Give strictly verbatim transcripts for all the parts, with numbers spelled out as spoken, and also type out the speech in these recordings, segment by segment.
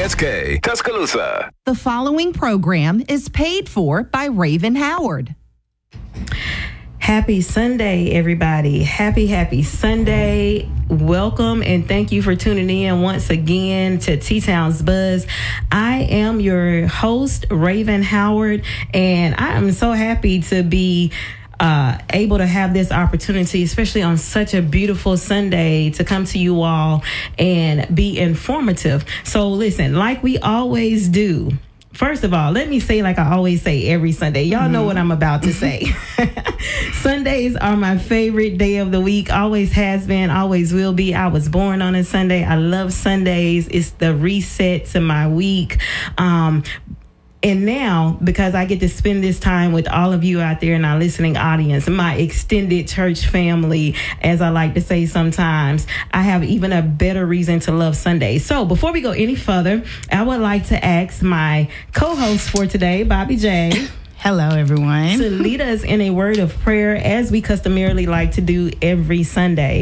S K, Tuscaloosa. The following program is paid for by Raven Howard. Happy Sunday, everybody. Happy, happy Sunday. Welcome and thank you for tuning in once again to T-Town's Buzz. I am your host, Raven Howard, and I am so happy to be Uh, able to have this opportunity, especially on such a beautiful Sunday, to come to you all and be informative. So listen, like we always do, first of all, let me say like I always say every Sunday. Y'all mm-hmm. know what I'm about to say. Sundays are my favorite day of the week. Always has been, always will be. I was born on a Sunday. I love Sundays. It's the reset to my week. Um, And now, because I get to spend this time with all of you out there in our listening audience, my extended church family, as I like to say sometimes, I have even a better reason to love Sundays. So before we go any further, I would like to ask my co-host for today, Bobby J. Hello, everyone. To lead us in a word of prayer, as we customarily like to do every Sunday.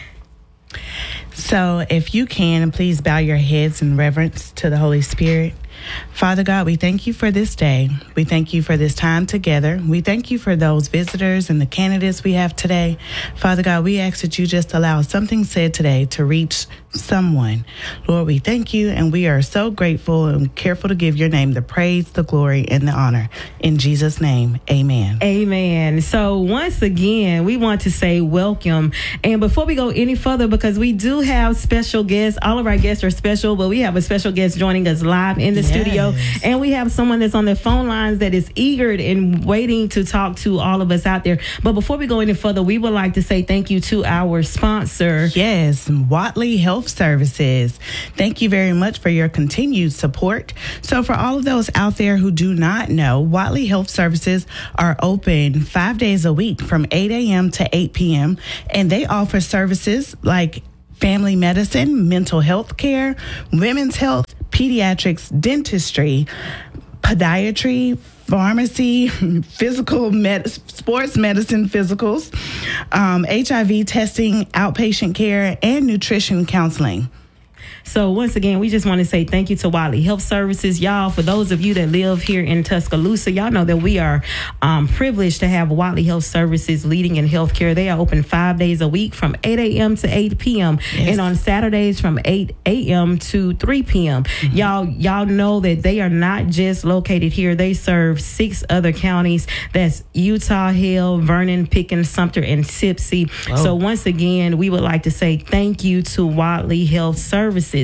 So if you can, please bow your heads in reverence to the Holy Spirit. Father God, we thank you for this day. We thank you for this time together. We thank you for those visitors and the candidates we have today. Father God, we ask that you just allow something said today to reach someone. Lord, we thank you, and we are so grateful and careful to give your name the praise, the glory, and the honor. In Jesus' name, amen. Amen. So once again, we want to say welcome. And before we go any further, because we do have special guests, all of our guests are special, but we have a special guest joining us live in the Yes. studio. And we have someone that's on the phone lines that is eager and waiting to talk to all of us out there. But before we go any further, we would like to say thank you to our sponsor. Yes, Watley Health Services. Thank you very much for your continued support. So for all of those out there who do not know, Watley Health Services are open five days a week from eight a.m. to eight p.m. And they offer services like family medicine, mental health care, women's health, pediatrics, dentistry, podiatry, pharmacy, physical med- sports medicine physicals, um, H I V testing, outpatient care, and nutrition counseling. So once again, we just want to say thank you to Watley Health Services. Y'all, for those of you that live here in Tuscaloosa, y'all know that we are um, privileged to have Watley Health Services leading in healthcare. They are open five days a week from eight a.m. to eight p.m. Yes. And on Saturdays from eight a.m. to three p.m. Mm-hmm. Y'all, y'all know that they are not just located here. They serve six other counties. That's Utah, Hill, Vernon, Pickens, Sumter, and Sipsey. Oh. So once again, we would like to say thank you to Watley Health Services.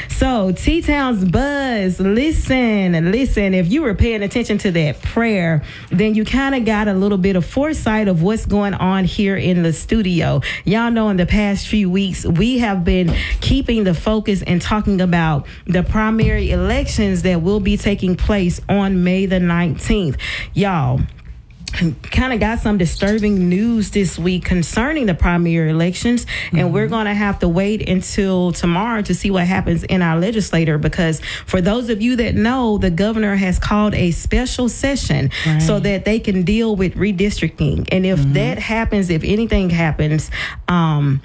So T-Town's Buzz, listen, listen, if you were paying attention to that prayer, then you kind of got a little bit of foresight of what's going on here in the studio. Y'all know in the past few weeks, we have been keeping the focus and talking about the primary elections that will be taking place on May the nineteenth. Y'all, kind of got some disturbing news this week concerning the primary elections, and mm-hmm. we're going to have to wait until tomorrow to see what happens in our legislature, because for those of you that know, the governor has called a special session right. so that they can deal with redistricting. And if mm-hmm. that happens, if anything happens, um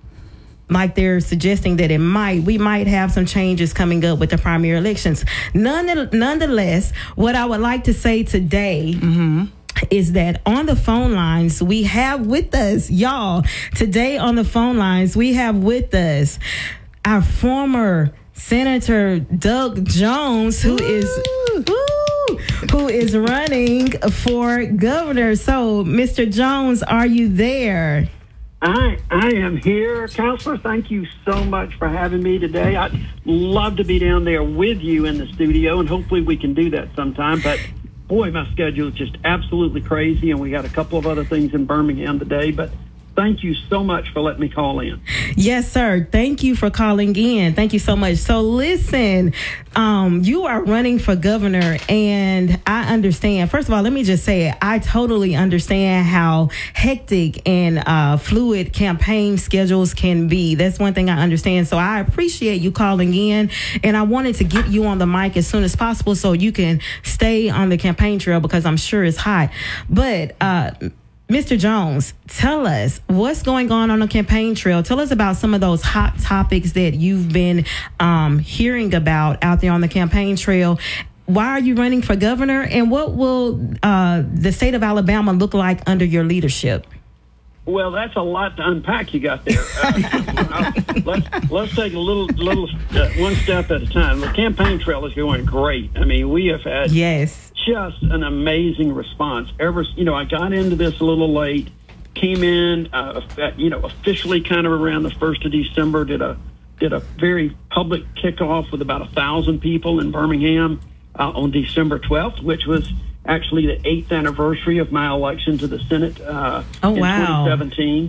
like they're suggesting that it might, we might have some changes coming up with the primary elections. None, nonetheless, what I would like to say today mm-hmm. is that on the phone lines, we have with us, y'all, today on the phone lines, we have with us our former Senator Doug Jones, who Woo! is woo, who is running for governor. So, Mister Jones, are you there? I I am here. Counselor, thank you so much for having me today. I'd love to be down there with you in the studio, and hopefully we can do that sometime. But boy, my schedule is just absolutely crazy, and we got a couple of other things in Birmingham today. But thank you so much for letting me call in. Yes, sir. Thank you for calling in. Thank you so much. So listen, um, you are running for governor, and I understand. First of all, let me just say it. I totally understand how hectic and uh, fluid campaign schedules can be. That's one thing I understand. So I appreciate you calling in, and I wanted to get you on the mic as soon as possible so you can stay on the campaign trail, because I'm sure it's hot. But uh Mister Jones, tell us what's going on on the campaign trail. Tell us about some of those hot topics that you've been um, hearing about out there on the campaign trail. Why are you running for governor, and what will uh, the state of Alabama look like under your leadership? Well, that's a lot to unpack you got there. Uh, let's let's take a little little uh, one step at a time. The campaign trail is going great. I mean, we have had yes. just an amazing response. Ever, you know, I got into this a little late, came in, uh, you know, officially kind of around the first of December. Did a did a very public kickoff with about a thousand people in Birmingham uh, on December twelfth, which was actually the eighth anniversary of my election to the Senate uh, oh, in wow. twenty seventeen.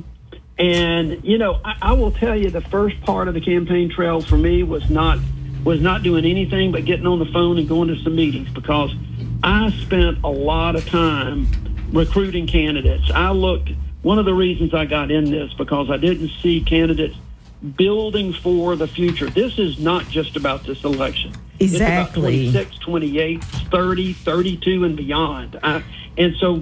And you know, I, I will tell you, the first part of the campaign trail for me was not was not doing anything but getting on the phone and going to some meetings, because I spent a lot of time recruiting candidates. I looked, one of the reasons I got in this, because I didn't see candidates building for the future. This is not just about this election. Exactly. It's about twenty-six, twenty-eight, thirty, thirty-two, and beyond. I, and so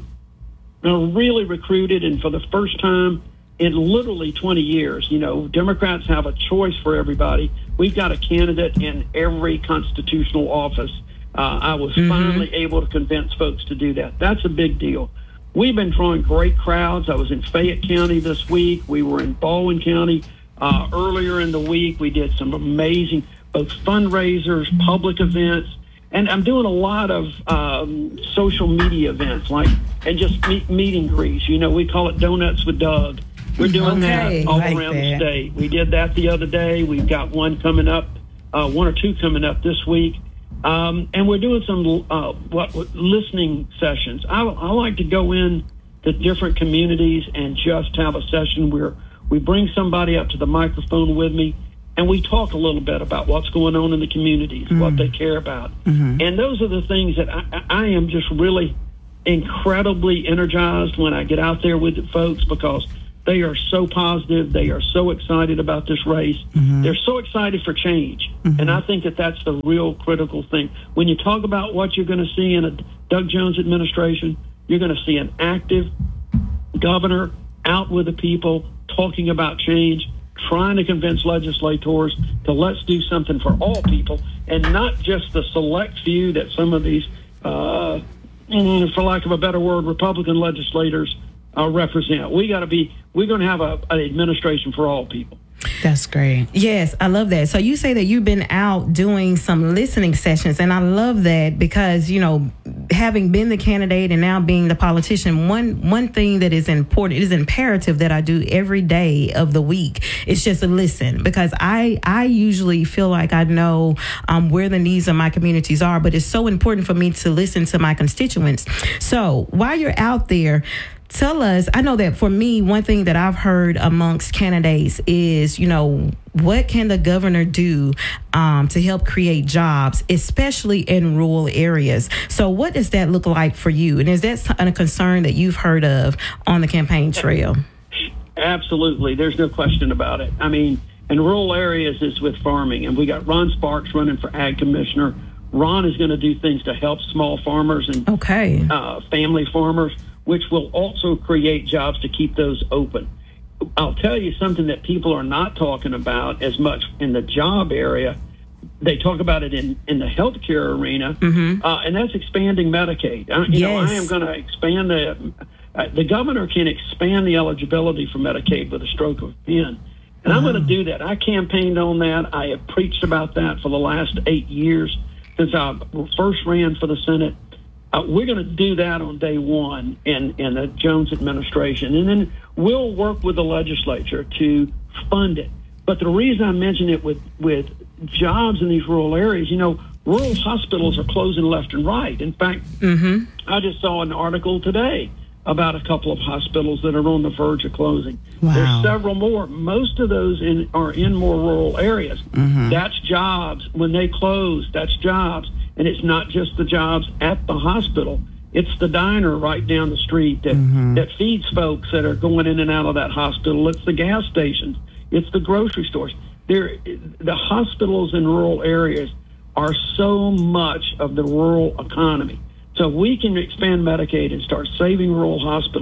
I really recruited, and for the first time in literally twenty years, you know, Democrats have a choice for everybody. We've got a candidate in every constitutional office. Uh, I was mm-hmm. finally able to convince folks to do that. That's a big deal. We've been drawing great crowds. I was in Fayette County this week. We were in Baldwin County uh, earlier in the week. We did some amazing both fundraisers, public events, and I'm doing a lot of um, social media events, like and just meet, meet and greets. You know, we call it Donuts with Doug. We're doing okay, that all like around that. the state. We did that the other day. We've got one coming up, uh, one or two coming up this week. Um, and we're doing some uh, what, what listening sessions. I, I like to go in to different communities and just have a session where we bring somebody up to the microphone with me, and we talk a little bit about what's going on in the communities, mm-hmm. what they care about. Mm-hmm. And those are the things that I, I am just really incredibly energized when I get out there with the folks, because they are so positive. They are so excited about this race. Mm-hmm. They're so excited for change. Mm-hmm. And I think that that's the real critical thing. When you talk about what you're going to see in a Doug Jones administration, you're going to see an active governor out with the people, talking about change, trying to convince legislators to let's do something for all people, and not just the select few that some of these, uh, for lack of a better word, Republican legislators uh, represent. We got to be, we're going to have a, an administration for all people. That's great. Yes, I love that. So you say that you've been out doing some listening sessions, and I love that because, you know, having been the candidate and now being the politician, one one thing that is important, it is imperative that I do every day of the week is just to listen, because I I usually feel like I know um, where the needs of my communities are, but it's so important for me to listen to my constituents. So while you're out there, tell us, I know that for me, one thing that I've heard amongst candidates is, you know, what can the governor do um, to help create jobs, especially in rural areas? So what does that look like for you? And is that a concern that you've heard of on the campaign trail? Absolutely. There's no question about it. I mean, in rural areas, it's with farming. And we got Ron Sparks running for ag commissioner. Ron is going to do things to help small farmers and okay. uh, family farmers, which will also create jobs to keep those open. I'll tell you something that people are not talking about as much in the job area. They talk about it in, in the healthcare arena, mm-hmm. uh, and that's expanding Medicaid. I, you yes. know, I am going to expand the, uh, the governor can expand the eligibility for Medicaid with a stroke of a pen. And mm-hmm. I'm going to do that. I campaigned on that. I have preached about that for the last eight years since I first ran for the Senate. Uh, we're going to do that on day one in, in the Jones administration. And then we'll work with the legislature to fund it. But the reason I mention it with, with jobs in these rural areas, you know, rural hospitals are closing left and right. In fact, mm-hmm. I just saw an article today about a couple of hospitals that are on the verge of closing. Wow. There's several more. Most of those in, are in more rural areas. Mm-hmm. That's jobs. When they close, that's jobs. And it's not just the jobs at the hospital. It's the diner right down the street that, mm-hmm. that feeds folks that are going in and out of that hospital. It's the gas stations. It's the grocery stores. There, the hospitals in rural areas are so much of the rural economy. So we can expand Medicaid and start saving rural hospitals.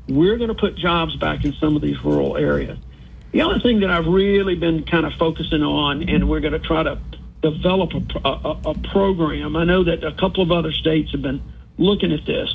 we're going to put jobs back in some of these rural areas. The other thing that I've really been kind of focusing on, and we're going to try to develop a, a, a program. I know that a couple of other states have been looking at this.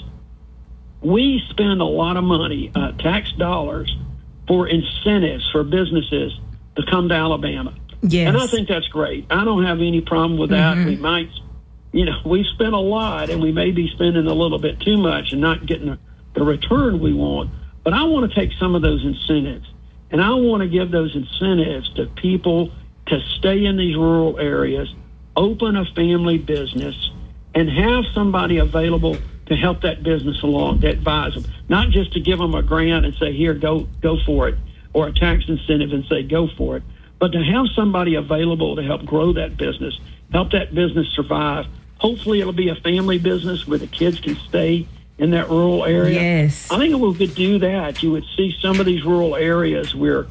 We spend a lot of money, uh, tax dollars, for incentives for businesses to come to Alabama. Yes. And I think that's great. I don't have any problem with that. Mm-hmm. We might, you know, we spend a lot, and we may be spending a little bit too much and not getting the, the return we want. But I want to take some of those incentives, and I want to give those incentives to people to stay in these rural areas, open a family business, and have somebody available to help that business along, to advise them, not just to give them a grant and say, here, go go for it, or a tax incentive and say, go for it, but to have somebody available to help grow that business, help that business survive. Hopefully it'll be a family business where the kids can stay in that rural area. Yes. I think if we could do that, you would see some of these rural areas where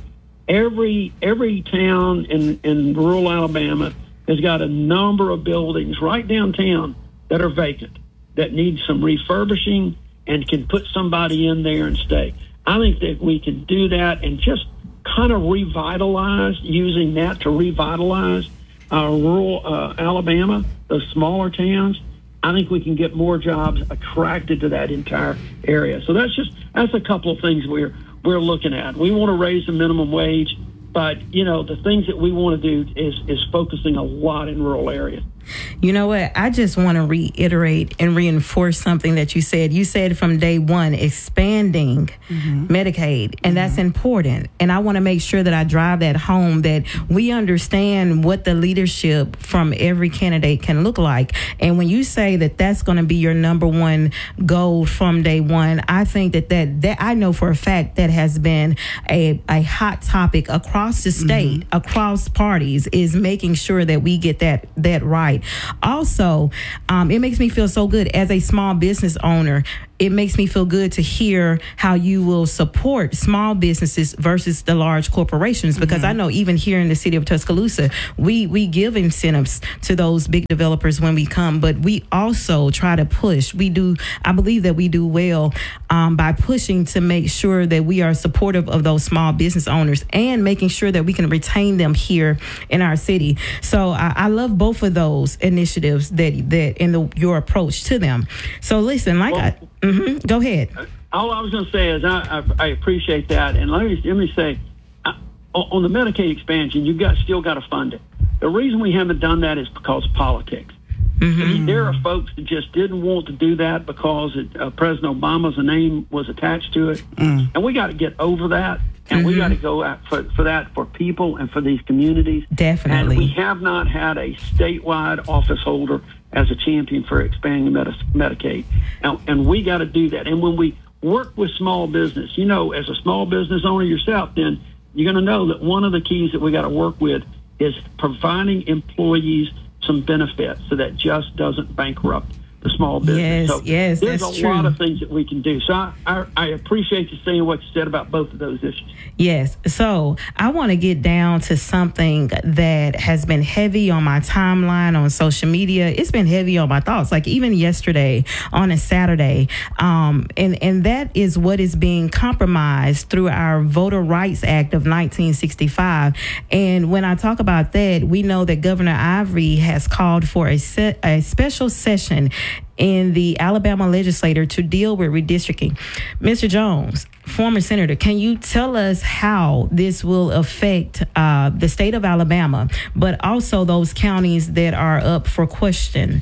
every every town in, in rural Alabama has got a number of buildings right downtown that are vacant, that need some refurbishing and can put somebody in there and stay. I think that we can do that and just kind of revitalize, using that to revitalize uh, rural uh, Alabama, those smaller towns. I think we can get more jobs attracted to that entire area. So that's just, that's a couple of things we're, we're looking at. We want to raise the minimum wage, but, you know, the things that we want to do is, is focusing a lot in rural areas. You know what? I just want to reiterate and reinforce something that you said. You said from day one, expanding mm-hmm. Medicaid, and mm-hmm. that's important. And I want to make sure that I drive that home, that we understand what the leadership from every candidate can look like. And when you say that that's going to be your number one goal from day one, I think that that, that I know for a fact that has been a, a hot topic across the state, mm-hmm. across parties, is making sure that we get that that right. Also, um, it makes me feel so good as a small business owner. It makes me feel good to hear how you will support small businesses versus the large corporations, because mm-hmm. I know even here in the city of Tuscaloosa, we, we give incentives to those big developers when we come, but we also try to push. We do, I believe that we do well um, by pushing to make sure that we are supportive of those small business owners and making sure that we can retain them here in our city. So I, I love both of those initiatives that, that in the, your approach to them. So listen, like well, I... Mm-hmm. Go ahead. All I was going to say is I, I, I appreciate that, and let me let me say, I, on the Medicaid expansion, you got still got to fund it. The reason we haven't done that is because of politics. Mm-hmm. I mean, there are folks that just didn't want to do that because it, uh, President Obama's name was attached to it, mm. and we got to get over that, and mm-hmm. we got to go out for for that for people and for these communities. Definitely, and we have not had a statewide office holder as a champion for expanding Medi- Medicaid. And, and we got to do that. And when we work with small business, you know, as a small business owner yourself, then you're going to know that one of the keys that we got to work with is providing employees some benefits so that just doesn't bankrupt the small business. Yes, so yes, there's that's a true. lot of things that we can do. So I, I, I appreciate you saying what you said about both of those issues. Yes. So I want to get down to something that has been heavy on my timeline on social media. It's been heavy on my thoughts, like even yesterday on a Saturday. Um, and, and that is what is being compromised through our Voter Rights Act of nineteen sixty-five. And when I talk about that, we know that Governor Ivory has called for a, se- a special session in the Alabama legislature to deal with redistricting. Mister Jones, former senator, can you tell us how this will affect uh, the state of Alabama, but also those counties that are up for question?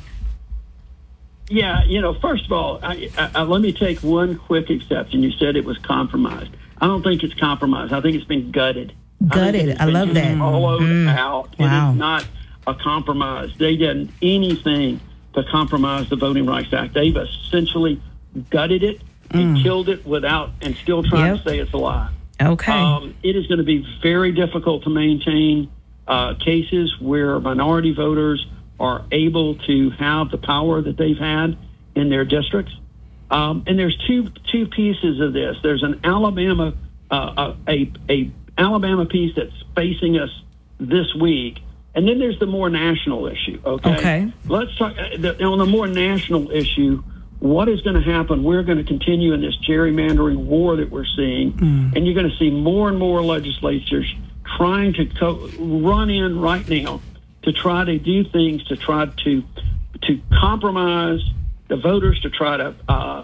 Yeah, you know, first of all, I, I, let me take one quick exception. You said it was compromised. I don't think it's compromised. I think it's been gutted. Gutted. I, I love that. Hollowed mm. out. Wow. It is not a compromise. They didn't anything to compromise the Voting Rights Act. They've essentially gutted it and mm. killed it without, and still trying yep. to say it's a lie. Okay. Um, it is going to be very difficult to maintain uh, cases where minority voters are able to have the power that they've had in their districts. Um, and there's two two pieces of this. There's an Alabama uh, a a Alabama piece that's facing us this week. And then there's the more national issue, okay? Okay. Let's talk uh, the, on the more national issue. what is going to happen? We're going to continue in this gerrymandering war that we're seeing, mm. and you're going to see more and more legislatures trying to co- run in right now to try to do things to try to to compromise the voters, to try to uh,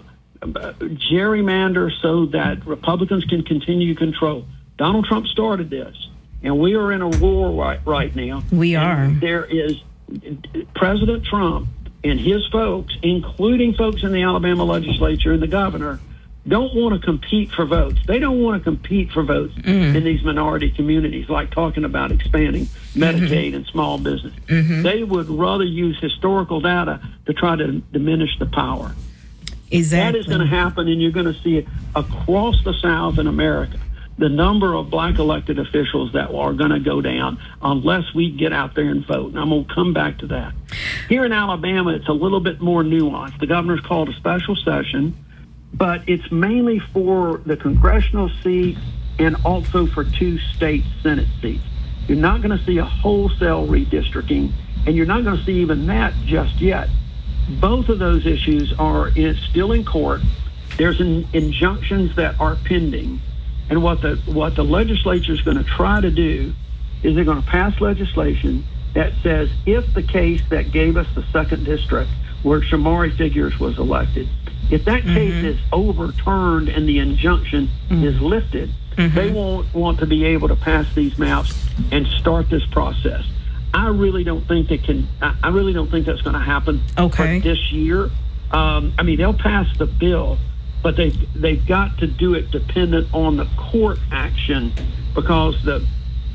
gerrymander so that Republicans can continue control. Donald Trump started this, and we are in a war right, right now. We are. There is President Trump and his folks, including folks in the Alabama legislature and the governor, don't want to compete for votes. They don't want to compete for votes mm. in these minority communities, like talking about expanding Medicaid mm-hmm. and small business. Mm-hmm. They would rather use historical data to try to diminish the power. Exactly. That is going to happen, and you're going to see it across the South in America. The number of black elected officials that are going to go down unless we get out there and vote. And I'm going to come back to that. Here in Alabama, it's a little bit more nuanced. The governor's called a special session, but it's mainly for the congressional seat and also for two state Senate seats. You're not going to see a wholesale redistricting, and you're not going to see even that just yet. Both of those issues are in, still in court. There's an, injunctions that are pending. And what the what the legislature is going to try to do is they're going to pass legislation that says if the case that gave us the second district where Shamari Figures was elected, if that mm-hmm. case is overturned and the injunction mm-hmm. is lifted, mm-hmm. they won't want to be able to pass these maps and start this process. I really don't think it can. I really don't think that's going to happen okay. this year. Um, I mean, they'll pass the bill, but they've, they've got to do it dependent on the court action, because the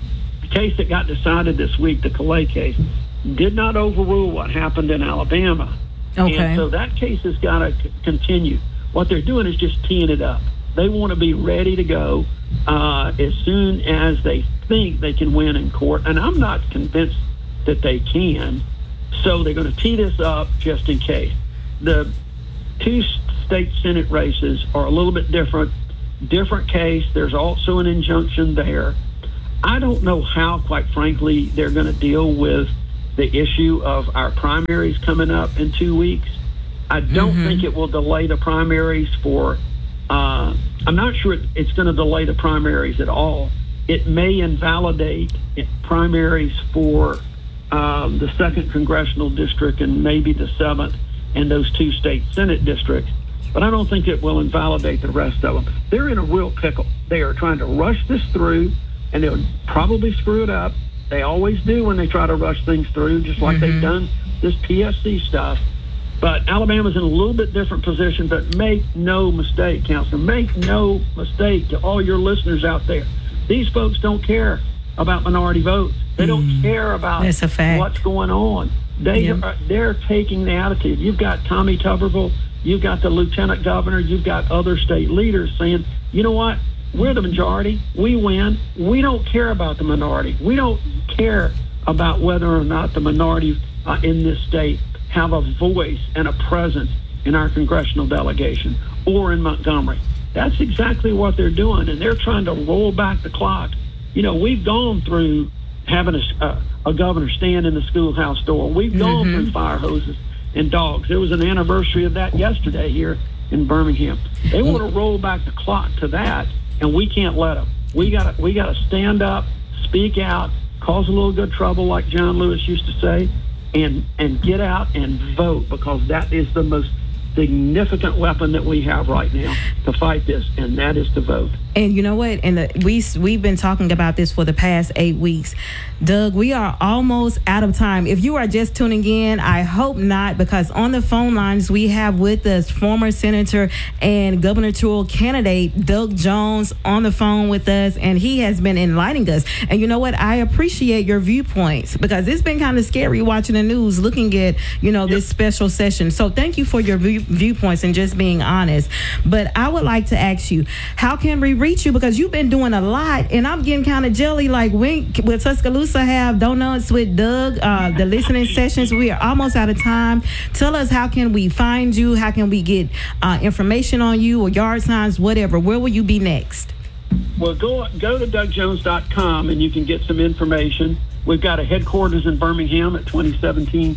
case that got decided this week, the Calais case, did not overrule what happened in Alabama. Okay. And so that case has got to c- continue. What they're doing is just teeing it up. They want to be ready to go uh, as soon as they think they can win in court. And I'm not convinced that they can. So they're going to tee this up just in case. The two state Senate races are a little bit different. Different case. There's also an injunction there. I don't know how, quite frankly, they're going to deal with the issue of our primaries coming up in two weeks. I don't mm-hmm. think it will delay the primaries for, uh, I'm not sure it, it's going to delay the primaries at all. It may invalidate primaries for um, the second congressional district and maybe the seventh and those two state Senate districts. But I don't think it will invalidate the rest of them. They're in a real pickle. They are trying to rush this through, and they'll probably screw it up. They always do when they try to rush things through, just like mm-hmm. they've done this P S C stuff. But Alabama's in a little bit different position, but make no mistake, Counselor, make no mistake to all your listeners out there. These folks don't care about minority votes. They don't mm. care about That's a fact. what's going on. They yep. are, they're taking the attitude. You've got Tommy Tuberville, you've got the lieutenant governor, you've got other state leaders saying, you know what? We're the majority. We win. We don't care about the minority. We don't care about whether or not the minority uh, in this state have a voice and a presence in our congressional delegation or in Montgomery. That's exactly what they're doing, and they're trying to roll back the clock. You know, we've gone through having a, uh, a governor stand in the schoolhouse door. We've gone mm-hmm. through fire hoses and dogs. There was an anniversary of that yesterday here in Birmingham. They want to roll back the clock to that, and we can't let them. We got we got to stand up, speak out, cause a little good trouble, like John Lewis used to say, and and get out and vote, because that is the most significant weapon that we have right now to fight this, and that is to vote. And you know what? And the, we we've been talking about this for the past eight weeks. Doug, we are almost out of time. If you are just tuning in, I hope not, because on the phone lines we have with us former Senator and gubernatorial candidate Doug Jones on the phone with us, and he has been enlightening us. And you know what? I appreciate your viewpoints, because it's been kind of scary watching the news, looking at, you know, this special session. So thank you for your view, viewpoints and just being honest. But I would like to ask you, how can we reach you? Because you've been doing a lot, and I'm getting kind of jelly. Like, when will Tuscaloosa have donuts with Doug? Uh, the listening sessions, we are almost out of time. Tell us, how can we find you? How can we get uh, information on you, or yard signs, whatever? Where will you be next? Well, go go to Doug Jones dot com and you can get some information. We've got a headquarters in Birmingham at twenty seventeen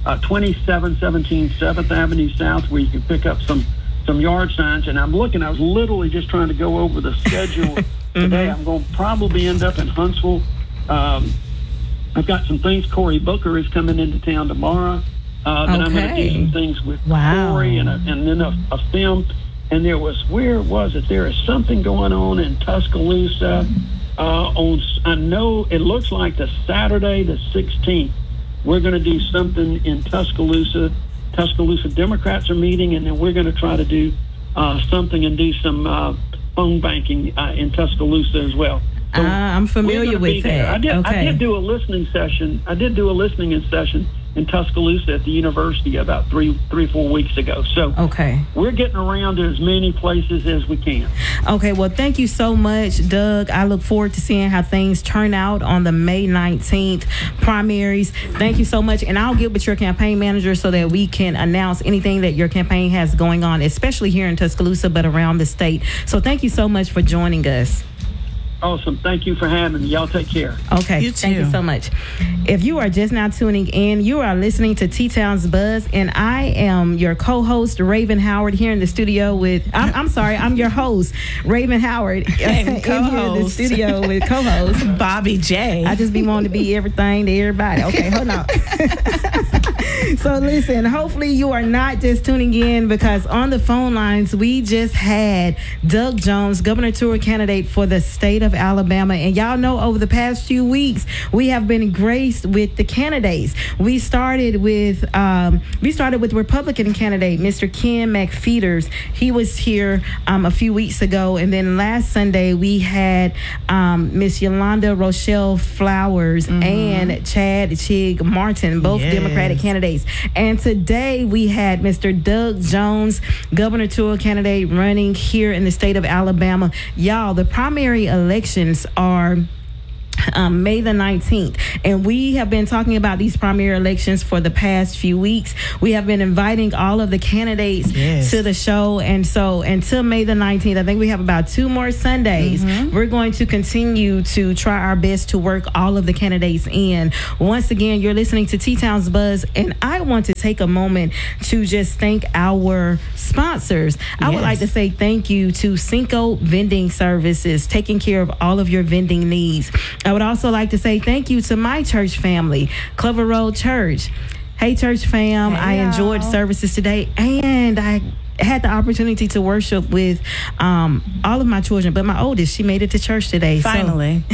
uh, twenty-seven seventeen seventh Avenue South, where you can pick up some some yard signs. And I'm looking, I was literally just trying to go over the schedule today. I'm going to probably end up in Huntsville. Um, I've got some things. Cory Booker is coming into town tomorrow. Uh, then Okay. I'm going to do some things with Wow. Cory and, a, and then a, a film. And there was, where was it? There is something going on in Tuscaloosa. Uh, on, I know it looks like the Saturday the sixteenth. We're going to do something in Tuscaloosa. Tuscaloosa Democrats are meeting, and then we're going to try to do uh, something and do some uh, phone banking uh, in Tuscaloosa as well. So Uh, I'm we're familiar gonna be with there. that. I did, I Okay. did do a listening session. I did do a listening in session in Tuscaloosa at the university about three, three, four weeks ago. So Okay. we're getting around to as many places as we can. Okay, well, thank you so much, Doug. I look forward to seeing how things turn out on the May nineteenth primaries. Thank you so much. And I'll get with your campaign manager so that we can announce anything that your campaign has going on, especially here in Tuscaloosa, but around the state. So thank you so much for joining us. Awesome. Thank you for having me. Y'all take care. Okay, You thank you too. so much. If you are just now tuning in, you are listening to T-Town's Buzz, and I am your co-host, Raven Howard, here in the studio with, I'm, I'm sorry, I'm your host, Raven Howard, And in here in the co-host. studio with co-host. Bobby J. I just be wanting to be everything to everybody. Okay, hold on. So listen, hopefully you are not just tuning in, because on the phone lines, we just had Doug Jones, gubernatorial candidate for the state of Alabama. And y'all know over the past few weeks, we have been graced with the candidates. We started with um, we started with Republican candidate, Mister Ken McFeeters. He was here um, a few weeks ago. And then last Sunday, we had um, Miss Yolanda Rochelle Flowers and Chad Chig Martin, both Yes. Democratic candidates. And today we had Mister Doug Jones, gubernatorial candidate, running here in the state of Alabama. Y'all, the primary elections are Um, May the nineteenth, and we have been talking about these primary elections for the past few weeks. We have been inviting all of the candidates Yes. to the show, and so until May the nineteenth, I think we have about two more Sundays. We're going to continue to try our best to work all of the candidates in. Once again, you're listening to T-Town's Buzz, and I want to take a moment to just thank our sponsors. I would Yes. like to say thank you to Cinco Vending Services, taking care of all of your vending needs. I would also like to say thank you to my church family, Clover Road Church. Hey, church fam, Hey, I enjoyed y'all. services today, and I had the opportunity to worship with um, all of my children, but my oldest, she made it to church today. So- Finally.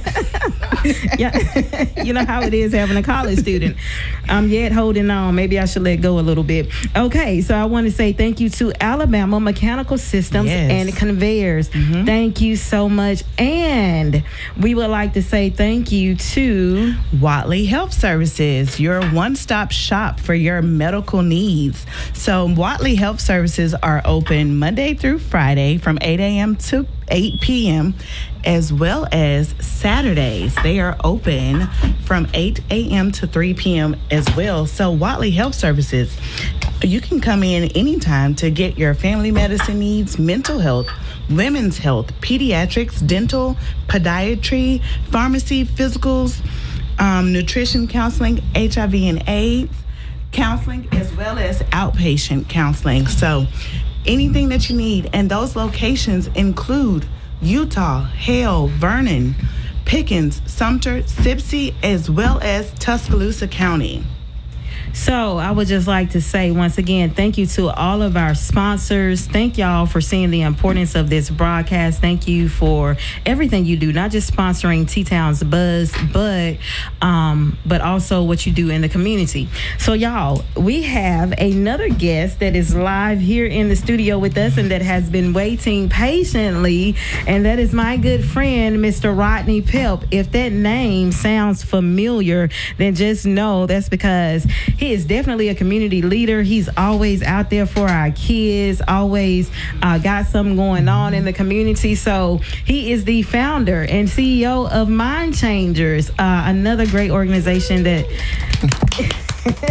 yeah, you know how it is having a college student. I'm yet holding on. Maybe I should let go a little bit. Okay, so I want to say thank you to Alabama Mechanical Systems Yes. and Conveyors. Thank you so much. And we would like to say thank you to Watley Health Services, your one-stop shop for your medical needs. So Watley Health Services are open Monday through Friday from eight a.m. to eight p.m. as well as Saturdays. They are open from eight a.m. to three p.m. as well. So Watley Health Services, you can come in anytime to get your family medicine needs, mental health, women's health, pediatrics, dental, podiatry, pharmacy, physicals, um, nutrition counseling, H I V and AIDS counseling, as well as outpatient counseling. So anything that you need. And those locations include Utah, Hale, Vernon, Pickens, Sumter, Sipsey, as well as Tuscaloosa County. So I would just like to say once again, thank you to all of our sponsors. Thank y'all for seeing the importance of this broadcast. Thank you for everything you do, not just sponsoring T-Town's Buzz, but um, but also what you do in the community. So y'all, we have another guest that is live here in the studio with us and that has been waiting patiently, and that is my good friend, Mister Rodney Pep. If that name sounds familiar, then just know that's because he is definitely a community leader. He's always out there for our kids, always uh, got something going on in the community. So he is the founder and C E O of Mind Changers, uh, another great organization that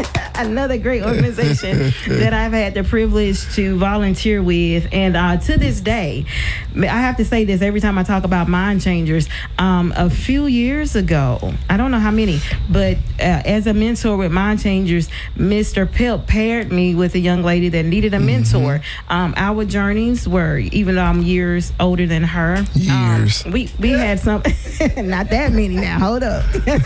Another great organization that I've had the privilege to volunteer with. And uh, to this day, I have to say this every time I talk about Mind Changers. Um, a few years ago, I don't know how many, but uh, as a mentor with Mind Changers, Mister Pelt paired me with a young lady that needed a mentor. Mm-hmm. Um, our journeys were, even though I'm years older than her, years. Um, we, we had some, not that many now, hold up.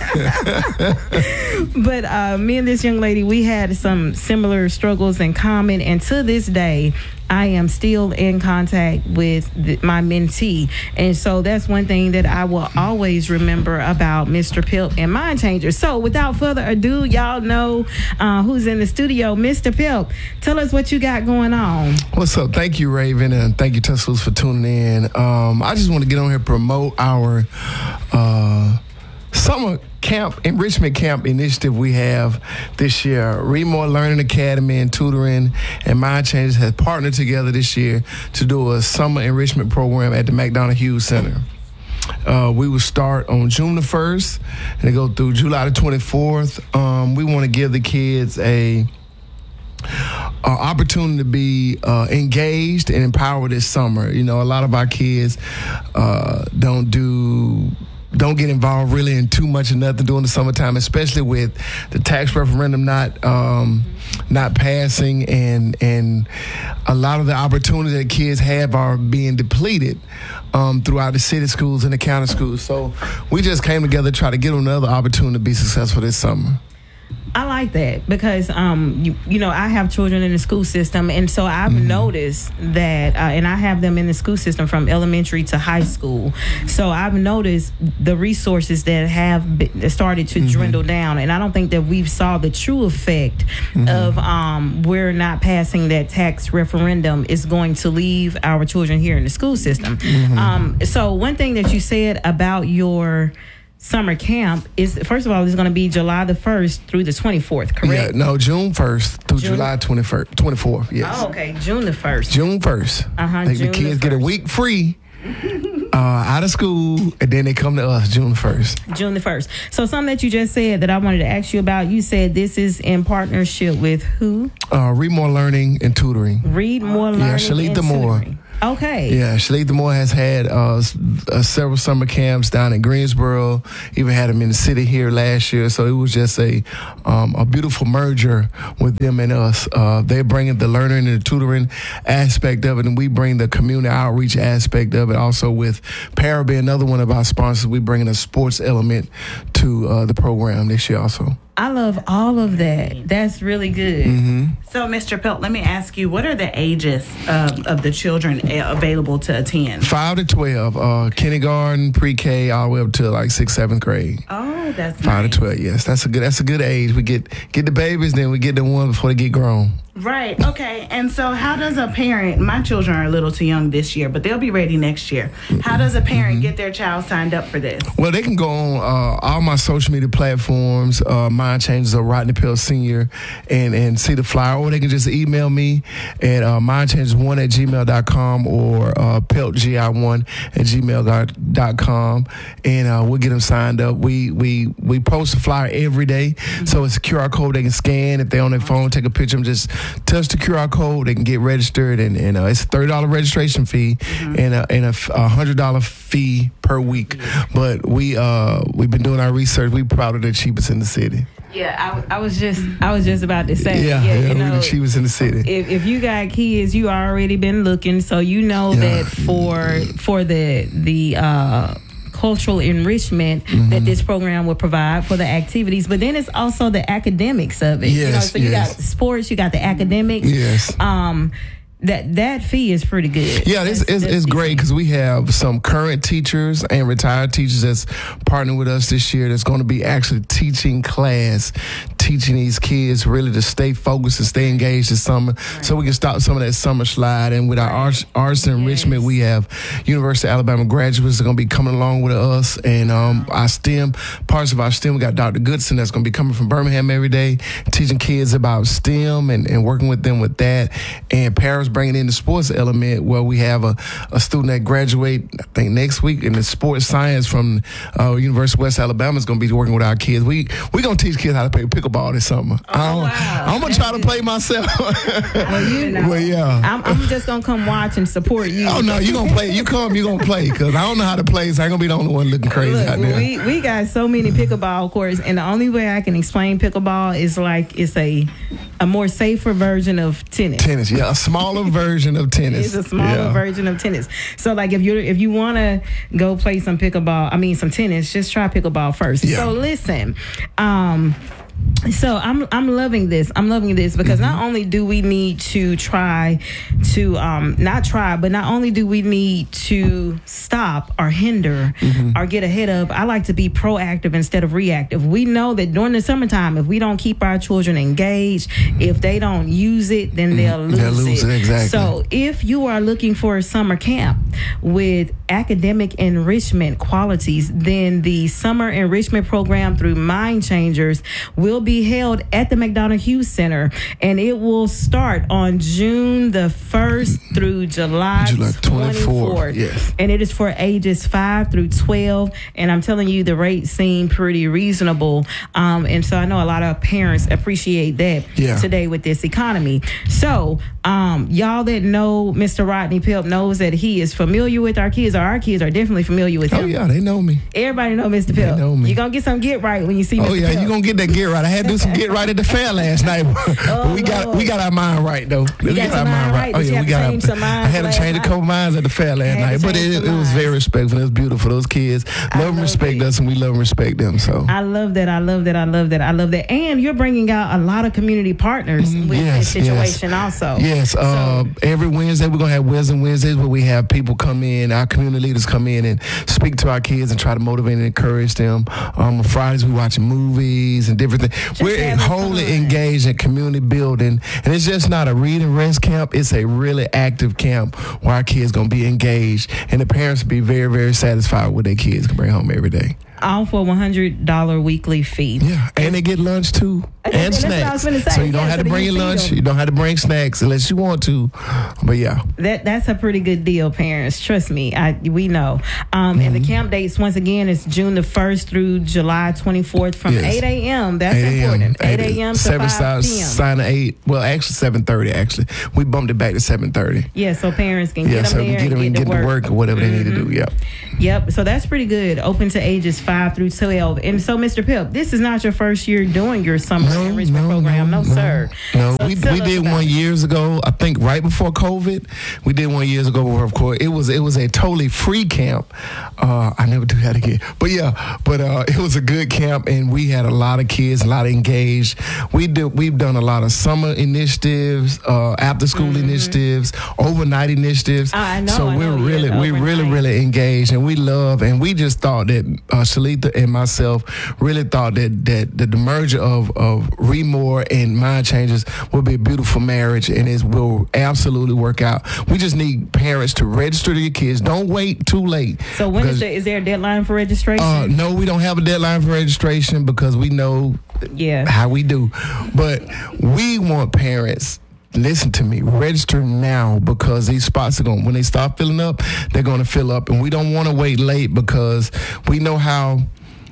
But uh, me and this young lady, we had some similar struggles in common, and to this day, I am still in contact with the, my mentee. And so that's one thing that I will always remember about Mister Pelt and Mind Changers. So without further ado, y'all know uh, who's in the studio. Mister Pelt, tell us what you got going on. What's up? Thank you, Raven, and thank you, Tuscaloosa, for tuning in. Um, I just want to get on here and promote our uh, summer camp, enrichment camp initiative we have this year. Read More Learning Academy and Tutoring and Mind Changers has partnered together this year to do a summer enrichment program at the McDonough Hughes Center. Uh, we will start on June the first and it go through July the twenty-fourth. Um, we want to give the kids a Uh, opportunity to be uh, engaged and empowered this summer. You know, a lot of our kids uh, don't do don't get involved really in too much of nothing during the summertime, especially with the tax referendum not um, not passing, and and a lot of the opportunities that kids have are being depleted um, throughout the city schools and the county schools. So we just came together to try to give them another opportunity to be successful this summer. I like that because, um, you, you know, I have children in the school system, and so I've mm-hmm. noticed that, uh, and I have them in the school system from elementary to high school. So I've noticed the resources that have been, started to mm-hmm. dwindle down, and I don't think that we've saw the true effect mm-hmm. of um, we're not passing that tax referendum is going to leave our children here in the school system. Mm-hmm. Um, so one thing that you said about your summer camp is, first of all, it's going to be July the first through the twenty-fourth, correct? Yeah, no, June first through June? July twenty-first, twenty-fourth, yes. Oh, okay, June the first. June first. Uh-huh, like June the kids the get a week free uh, out of school, and then they come to us June first. June the first. So something that you just said that I wanted to ask you about, you said this is in partnership with who? Uh, Read More Learning and Tutoring. Read More Learning yeah, Shalita and Moore. Tutoring. Okay. Yeah, Shalita Moore has had uh, s- uh, several summer camps down in Greensboro. Even had them in the city here last year. So it was just a um, a beautiful merger with them and us. Uh, they're bringing the learning and the tutoring aspect of it, and we bring the community outreach aspect of it. Also with Parabay, another one of our sponsors, we bringing a sports element to uh, the program this year also. I love all of that. That's really good. Mm-hmm. So, Mister Pelt, let me ask you, what are the ages of, of the children available to attend? Five to twelve, uh, kindergarten, pre-K, all the way up to like sixth, seventh grade. Oh, that's Five nice. to twelve, yes, that's a good. That's a good age. We get get the babies, then we get the one before they get grown. Right. Okay. And so, how does a parent? My children are a little too young this year, but they'll be ready next year. How does a parent mm-hmm. get their child signed up for this? Well, they can go on uh, all my social media platforms, uh, Mind Changers or Rodney Pelt Senior, and and see the flyer, or they can just email me at uh, mindchangers one at gmail dot com or uh, pelt g i one at gmail dot com, and uh, we'll get them signed up. We we we post a flyer every day, mm-hmm. so it's a Q R code they can scan. If they're on their phone, take a picture, and just touch the Q R code, they can get registered, and, and uh, it's a thirty dollars registration fee mm-hmm. and a, and a one hundred dollars fee per week. Mm-hmm. But we uh we've been doing our research. We probably the cheapest in the city. Yeah, I, I was just I was just about to say. Yeah, yeah, yeah you know, we're the cheapest in the city. If, if you got kids, you already been looking, so you know yeah. that for for the the. uh cultural enrichment mm-hmm. that this program will provide for the activities, but then it's also the academics of it. Yes, you know, so you yes. got the sports, you got the academics. Yes. Um, that that fee is pretty good. Yeah, it's it's, it's great because we have some current teachers and retired teachers that's partnering with us this year that's going to be actually teaching class, teaching these kids really to stay focused and stay engaged this summer, right. so we can stop some of that summer slide. And with our arts, arts and enrichment, yes. we have University of Alabama graduates that are going to be coming along with us, and um, our STEM, parts of our STEM, we got Doctor Goodson that's going to be coming from Birmingham every day, teaching kids about STEM and, and working with them with that. And Paris bringing in the sports element where we have a, a student that graduate, I think next week in the sports science from uh, University of West Alabama is going to be working with our kids. We we going to teach kids how to play pickleball pickleball this summer. Oh, wow. I'm gonna try to play myself. Well, you know, Well, yeah. I'm, I'm just gonna come watch and support you. Oh no, you gonna play? You come, you gonna play? Cause I don't know how to play, so I ain't gonna be the only one looking crazy Look, out there. we we got so many pickleball courts, and the only way I can explain pickleball is like it's a a more safer version of tennis. Tennis, yeah, a smaller version of tennis. It's a smaller yeah. version of tennis. So like if you if you want to go play some pickleball, I mean some tennis, just try pickleball first. Yeah. So listen, um so I'm I'm loving this. I'm loving this because Mm-hmm. not only do we need to try to um not try, but not only do we need to stop or hinder Mm-hmm. or get ahead of. I like to be proactive instead of reactive. We know that during the summertime, if we don't keep our children engaged, if they don't use it, then they'll lose, They'll lose it, exactly. So if you are looking for a summer camp with academic enrichment qualities, then the summer enrichment program through Mind Changers will be held at the McDonough Hughes Center, and it will start on June the first through July, July twenty-fourth. twenty-fourth, yes. And it is for ages five through twelve. And I'm telling you, the rates seem pretty reasonable. Um, and so I know a lot of parents appreciate that Yeah. today with this economy. So um, y'all that know Mister Rodney Pip knows that he is familiar with our kids, or our kids are definitely familiar with him. Oh yeah, they know me. Everybody know Mister Pip. know me. You're going to get some get right when you see Oh Mister yeah, Pip. you gonna get that get right. I had to do some get right at the fair last night, but we got Lord. we got our mind right though. We got your mind right? Oh Did you yeah, have we to got. change our- some minds I had to last change a night? couple minds at the fair last Had to night, but change it, some it was minds. very respectful. It was beautiful. Those kids love and love respect it. us, and we love and respect them. So I love that. I love that. I love that. I love that. And you're bringing out a lot of community partners with yes, this situation also. Yes, uh, every Wednesday we're gonna have Wisdom Wednesdays where we have people come in, our community leaders come in and speak to our kids and try to motivate and encourage them. Um, on Fridays we watching movies and different things. We're having wholly fun. engaged in community building, and it's just not a read and rest camp. It's a really active camp where our kids gonna be engaged, and the parents will be very, very satisfied with their kids can bring home every day. All for a one hundred dollars weekly fee. Yeah, and they get lunch too, And and that's what I snacks. was gonna say. So you don't Yeah, have so to you bring your feed lunch. them. You don't have to bring snacks unless you want to. But yeah. That that's a pretty good deal, parents. Trust me, I we know. Um, And Mm-hmm. the camp dates once again is June the first through July twenty fourth from Yes. eight a.m. That's eight a.m. important. eight a.m. to seven five p.m. sign to eight. Well, actually seven thirty. Actually, we bumped it back to seven thirty. Yeah, so parents can Yeah, get so them we there get them and and get, get to to work. work or whatever they need to do. Yep. Yep. So that's pretty good. Open to ages five through twelve. And so, Mister Pip, this is not your first year doing your summer enrichment program, no, sir. No, So we, tell we us did about one it. years ago. I think right before COVID, we did one years ago. Where of course it was it was a totally free camp. Uh, I never do that again. But yeah, but uh, it was a good camp, and we had a lot of kids, a lot of engaged. We do we've done a lot of summer initiatives, uh, after school initiatives, overnight initiatives. I know, So I we're know, really yeah, we're really overnight. really engaged, and we love, and we just thought that uh, Shalita and myself really thought that that, that the merger of of Remore and Mind Changers will be a beautiful marriage, and it will absolutely work out. We just need parents to register your kids. Don't wait too late. So when is because, there, is there a deadline for registration? uh, no, we don't have a deadline for registration because we know yeah. how we do. But we want parents, listen to me, register now, because these spots are going, when they start filling up, they're going to fill up. And we don't want to wait late because we know how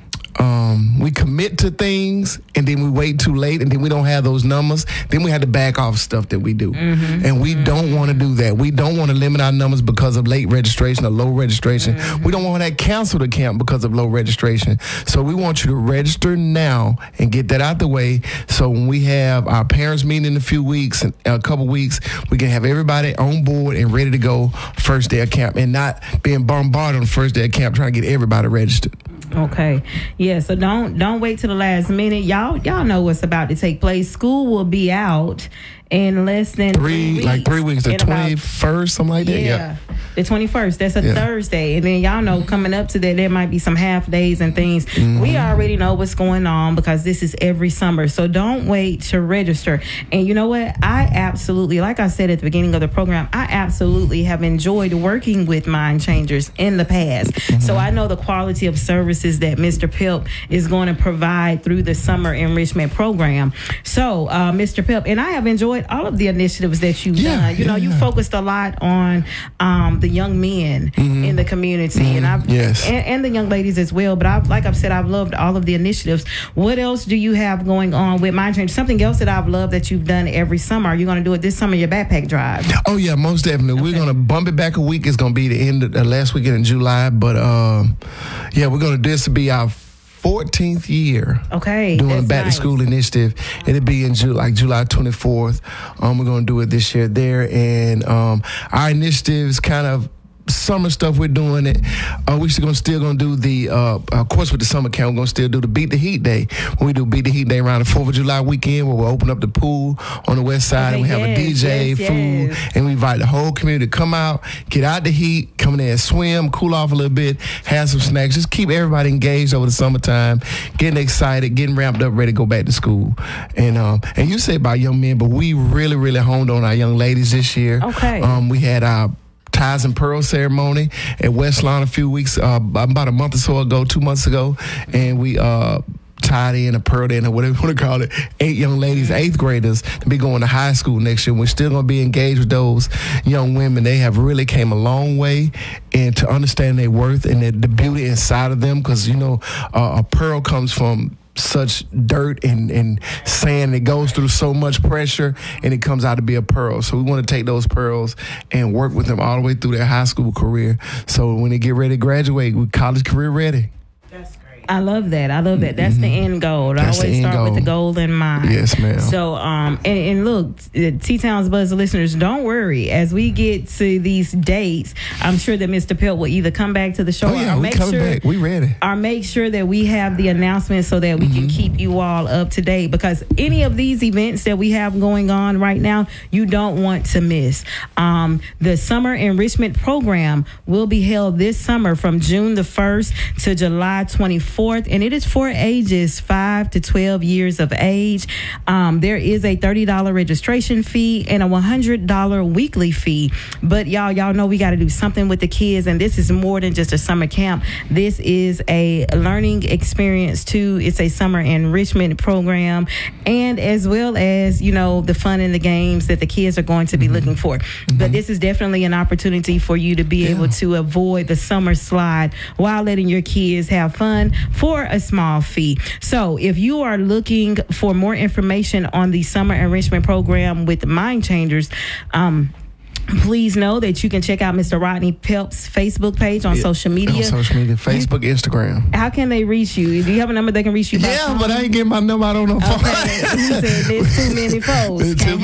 um, we commit to things and then we wait too late and then we don't have those numbers. Then we have to back off stuff that we do. Mm-hmm. And we mm-hmm. don't want to do that. We don't want to limit our numbers because of late registration or low registration. Mm-hmm. We don't want to cancel the camp because of low registration. So we want you to register now and get that out the way. So when we have our parents meeting in a few weeks, and a couple weeks, we can have everybody on board and ready to go first day of camp and not being bombarded on the first day of camp trying to get everybody registered. Okay. Yeah, so don't don't wait till the last minute. Y'all y'all know what's about to take place. School will be out in less than Three, three like three weeks, the in about- twenty-first, something like that. Yeah, Yeah. the twenty-first. That's a Yeah. Thursday. And then y'all know coming up to that, there might be some half days and things. Mm-hmm. We already know what's going on because this is every summer. So don't wait to register. And you know what? I absolutely, like I said at the beginning of the program, I absolutely have enjoyed working with Mind Changers in the past. Mm-hmm. So I know the quality of service services that Mister Pep is going to provide through the summer enrichment program. So, uh, Mister Pep, and I have enjoyed all of the initiatives that you've Yeah, done. You know, yeah, you yeah. focused a lot on um, the young men in the community, and I've Yes. and, and the young ladies as well. But I've, like I've said, I've loved all of the initiatives. What else do you have going on with Mind Change? Something else that I've loved that you've done every summer. Are you going to do it this summer? Your backpack drive? Oh yeah, most definitely. We're gonna bump it back a week. It's gonna be the end of the last weekend in July, but um, yeah, we're gonna this will be our fourteenth year. Okay, doing that's a back nice. to school initiative. It'll be in Ju- like July twenty-fourth. Um, we're gonna do it this year there, and um, our initiatives kind of. Summer stuff we're doing it. Uh, we're still gonna still gonna do the uh, of course with the summer camp. We're gonna still do the Beat the Heat Day. When we do Beat the Heat Day around the Fourth of July weekend, where we'll open up the pool on the west side, Okay, and we have yes, a D J, yes, food, yes. and we invite the whole community to come out, get out the heat, come in there and swim, cool off a little bit, have some snacks, just keep everybody engaged over the summertime, getting excited, getting ramped up, ready to go back to school. And um, and you say about young men, but we really really honed on our young ladies this year. Okay. Um, we had our Ties and Pearl ceremony at West Lawn a few weeks, uh, about a month or so ago, two months ago, and we uh, tied in or pearled in or whatever you want to call it, eight young ladies, eighth graders, to be going to high school next year. We're still going to be engaged with those young women. They have really came a long way, and to understand their worth and the, the beauty inside of them, because you know uh, a pearl comes from such dirt and, and sand. It goes through so much pressure, and it comes out to be a pearl. So we want to take those pearls and work with them all the way through their high school career. So when they get ready to graduate, we're college career ready. I love that. I love that. That's the end goal. I That's the always end start with the goal. goal in mind. Yes, ma'am. So, um, and, and look, T-Town's Buzz listeners, don't worry. As we get to these dates, I'm sure that Mister Pelt will either come back to the show Oh yeah, or we make coming sure back. We ready. or make sure that we have the announcements so that we can keep you all up to date, because any of these events that we have going on right now, you don't want to miss. Um, the summer enrichment program will be held this summer from June the first to July twenty-fourth, and it is for ages five to twelve years of age. Um, there is a thirty dollars registration fee and a one hundred dollars weekly fee. But y'all, y'all know we got to do something with the kids, and this is more than just a summer camp. This is a learning experience too. It's a summer enrichment program, and as well as, you know, the fun and the games that the kids are going to be looking for. But this is definitely an opportunity for you to be able to avoid the summer slide while letting your kids have fun for a small fee. So if you are looking for more information on the summer enrichment program with Mind Changers, um, please know that you can check out Mister Rodney Pelp's Facebook page on social media. On social media, Facebook, Instagram. How can they reach you? Do you have a number they can reach you by? Yeah, phone? but I ain't getting my number out on no phone. Okay, he said there's too many folks. There's too Can't